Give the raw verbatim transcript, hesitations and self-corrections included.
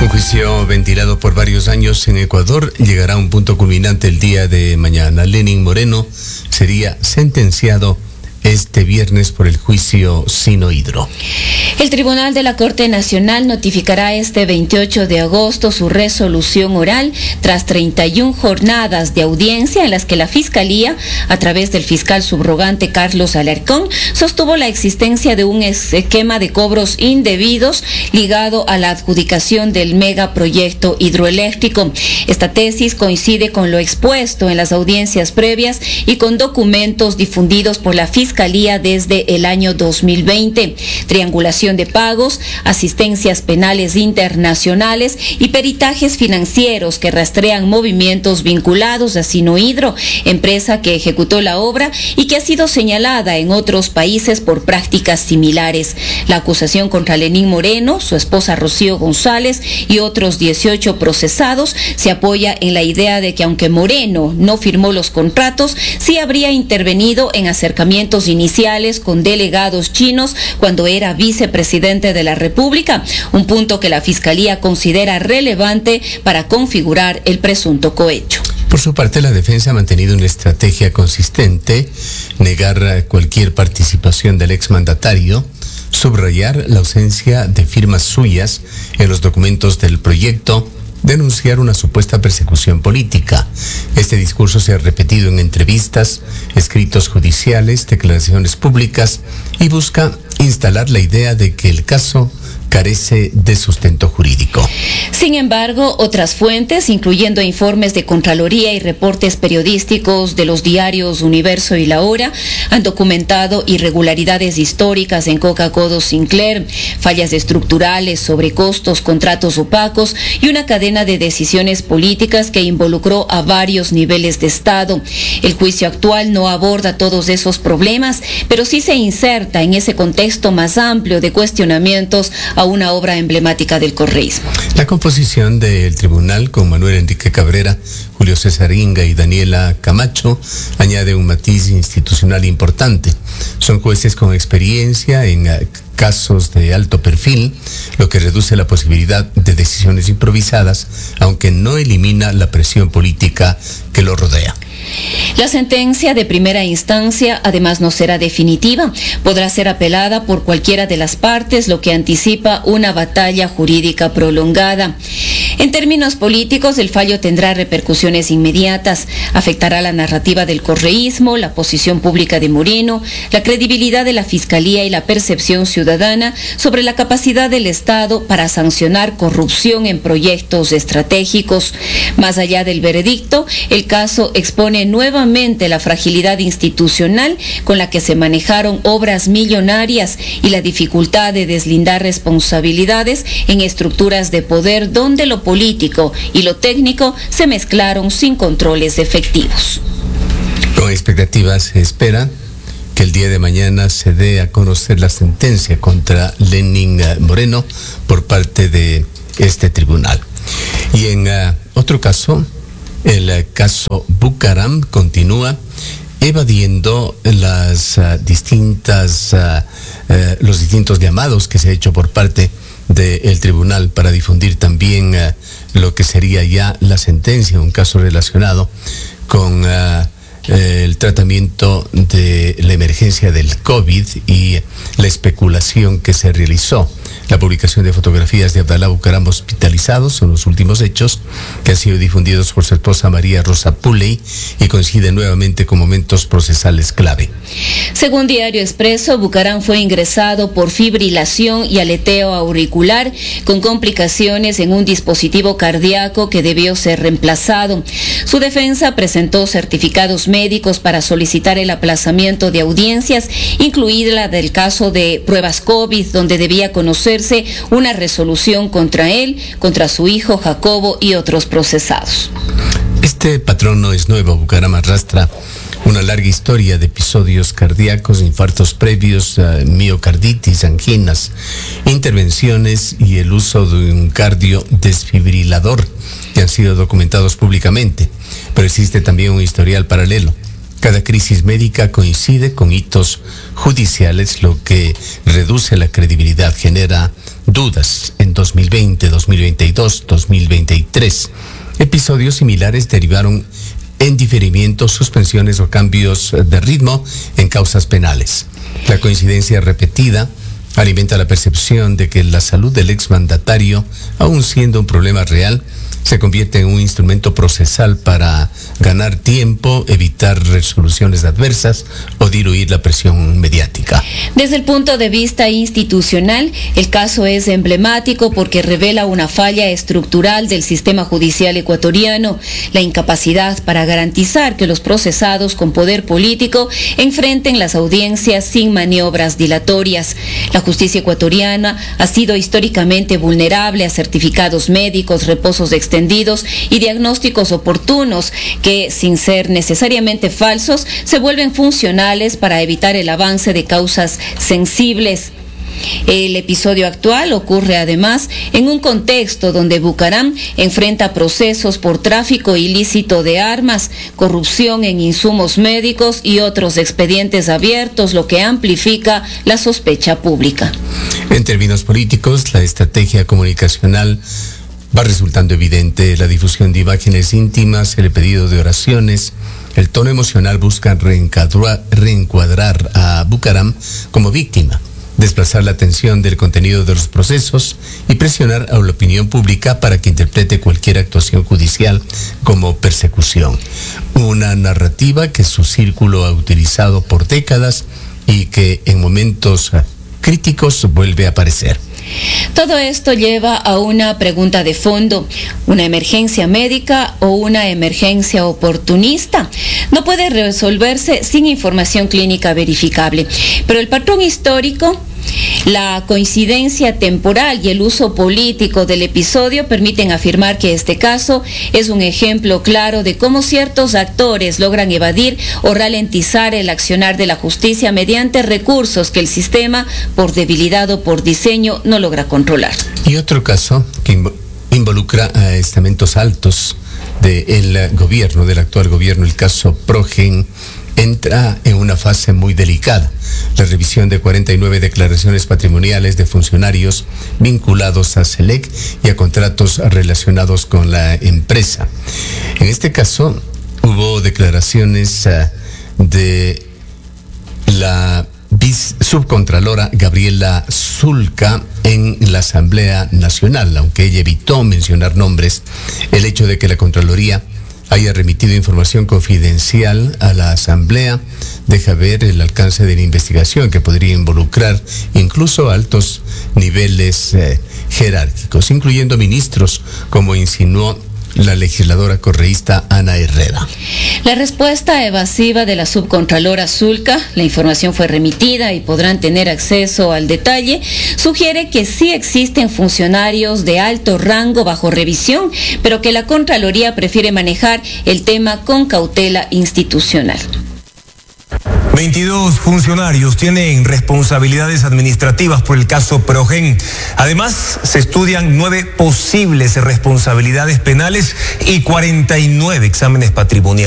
Un juicio ventilado por varios años en Ecuador llegará a un punto culminante el día de mañana. Lenín Moreno sería sentenciado este viernes por el juicio Sino Hidro. El Tribunal de la Corte Nacional notificará este veintiocho de agosto su resolución oral tras treinta y una jornadas de audiencia en las que la Fiscalía, a través del fiscal subrogante Carlos Alarcón, sostuvo la existencia de un esquema de cobros indebidos ligado a la adjudicación del megaproyecto hidroeléctrico. Esta tesis coincide con lo expuesto en las audiencias previas y con documentos difundidos por la Fiscalía Fiscalía desde el año dos mil veinte, triangulación de pagos, asistencias penales internacionales y peritajes financieros que rastrean movimientos vinculados a Sino Hidro, empresa que ejecutó la obra y que ha sido señalada en otros países por prácticas similares. La acusación contra Lenín Moreno, su esposa Rocío González y otros dieciocho procesados se apoya en la idea de que aunque Moreno no firmó los contratos, sí habría intervenido en acercamientos iniciales con delegados chinos cuando era vicepresidente de la República, un punto que la Fiscalía considera relevante para configurar el presunto cohecho. Por su parte, la defensa ha mantenido una estrategia consistente, negar cualquier participación del exmandatario, subrayar la ausencia de firmas suyas en los documentos del proyecto, denunciar una supuesta persecución política. Este discurso se ha repetido en entrevistas, escritos judiciales, declaraciones públicas y busca instalar la idea de que el caso carece de sustento jurídico. Sin embargo, otras fuentes, incluyendo informes de Contraloría y reportes periodísticos de los diarios Universo y La Hora, han documentado irregularidades históricas en Coca-Cola Sinclair, fallas estructurales, sobrecostos, contratos opacos y una cadena de decisiones políticas que involucró a varios niveles de Estado. El juicio actual no aborda todos esos problemas, pero sí se inserta en ese contexto más amplio de cuestionamientos a una obra emblemática del correísmo. La composición del tribunal, con Manuel Enrique Cabrera, Julio César Inga y Daniela Camacho, añade un matiz institucional importante. Son jueces con experiencia en casos de alto perfil, lo que reduce la posibilidad de decisiones improvisadas, aunque no elimina la presión política que lo rodea. La sentencia de primera instancia además no será definitiva, podrá ser apelada por cualquiera de las partes, lo que anticipa una batalla jurídica prolongada. En términos políticos, el fallo tendrá repercusiones inmediatas, afectará la narrativa del correísmo, la posición pública de Moreno, la credibilidad de la Fiscalía y la percepción ciudadana sobre la capacidad del Estado para sancionar corrupción en proyectos estratégicos. Más allá del veredicto, el caso expone nuevamente la fragilidad institucional con la que se manejaron obras millonarias y la dificultad de deslindar responsabilidades en estructuras de poder donde lo político y lo técnico se mezclaron sin controles efectivos. Con expectativas se espera que el día de mañana se dé a conocer la sentencia contra Lenín Moreno por parte de este tribunal. Y en uh, otro caso, el uh, caso Bucaram continúa evadiendo las uh, distintas, uh, uh, los distintos llamados que se ha hecho por parte del tribunal para difundir también uh, lo que sería ya la sentencia, un caso relacionado con uh, el tratamiento de la emergencia del COVID y la especulación que se realizó. La publicación de fotografías de Abdalá Bucaram hospitalizado son los últimos hechos que han sido difundidos por su esposa María Rosa Puley y coinciden nuevamente con momentos procesales clave. Según Diario Expreso, Bucaram fue ingresado por fibrilación y aleteo auricular con complicaciones en un dispositivo cardíaco que debió ser reemplazado. Su defensa presentó certificados médicos para solicitar el aplazamiento de audiencias, incluida la del caso de pruebas COVID, donde debía conocerse una resolución contra él, contra su hijo Jacobo y otros procesados. Este patrón no es nuevo. Bucaram arrastra una larga historia de episodios cardíacos, infartos previos, uh, miocarditis, anginas, intervenciones y el uso de un cardiodesfibrilador que han sido documentados públicamente. Pero existe también un historial paralelo. Cada crisis médica coincide con hitos judiciales, lo que reduce la credibilidad, genera dudas en dos mil veinte, dos mil veintidós, dos mil veintitrés. Episodios similares derivaron en diferimientos, suspensiones o cambios de ritmo en causas penales. La coincidencia repetida alimenta la percepción de que la salud del exmandatario, aun siendo un problema real, se convierte en un instrumento procesal para ganar tiempo, evitar resoluciones adversas o diluir la presión mediática. Desde el punto de vista institucional, el caso es emblemático porque revela una falla estructural del sistema judicial ecuatoriano, la incapacidad para garantizar que los procesados con poder político enfrenten las audiencias sin maniobras dilatorias. La justicia ecuatoriana ha sido históricamente vulnerable a certificados médicos, reposos extendidos y diagnósticos oportunos que, sin ser necesariamente falsos, se vuelven funcionales para evitar el avance de causas sensibles. El episodio actual ocurre además en un contexto donde Bucaram enfrenta procesos por tráfico ilícito de armas, corrupción en insumos médicos y otros expedientes abiertos, lo que amplifica la sospecha pública. En términos políticos, la estrategia comunicacional va resultando evidente. La difusión de imágenes íntimas, el pedido de oraciones, el tono emocional buscan reencuadrar, reencuadrar a Bucaram como víctima, desplazar la atención del contenido de los procesos y presionar a la opinión pública para que interprete cualquier actuación judicial como persecución. Una narrativa que su círculo ha utilizado por décadas y que en momentos críticos vuelve a aparecer. Todo esto lleva a una pregunta de fondo: ¿una emergencia médica o una emergencia oportunista? No puede resolverse sin información clínica verificable, pero el patrón histórico, la coincidencia temporal y el uso político del episodio permiten afirmar que este caso es un ejemplo claro de cómo ciertos actores logran evadir o ralentizar el accionar de la justicia mediante recursos que el sistema, por debilidad o por diseño, no logra controlar. Y otro caso que involucra a estamentos altos del gobierno, del actual gobierno, el caso Progen, entra en una fase muy delicada. La revisión de cuarenta y nueve declaraciones patrimoniales de funcionarios vinculados a SELEC y a contratos relacionados con la empresa. En este caso, hubo declaraciones uh, de la subcontralora Gabriela Zulca en la Asamblea Nacional, aunque ella evitó mencionar nombres. El hecho de que la Contraloría haya remitido información confidencial a la Asamblea deja ver el alcance de la investigación, que podría involucrar incluso altos niveles eh, jerárquicos, incluyendo ministros, como insinuó la legisladora correísta Ana Herrera. La respuesta evasiva de la subcontralora Zulca, la información fue remitida y podrán tener acceso al detalle, sugiere que sí existen funcionarios de alto rango bajo revisión, pero que la Contraloría prefiere manejar el tema con cautela institucional. veintidós funcionarios tienen responsabilidades administrativas por el caso Progen. Además, se estudian nueve posibles responsabilidades penales y cuarenta y nueve exámenes patrimoniales.